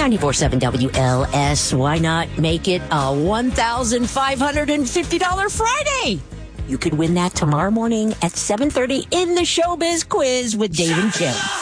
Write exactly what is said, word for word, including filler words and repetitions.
ninety-four point seven W L S. Why not make it a one thousand five hundred fifty dollars Friday? You could win that tomorrow morning at seven thirty in the Showbiz Quiz with Dave and Kim.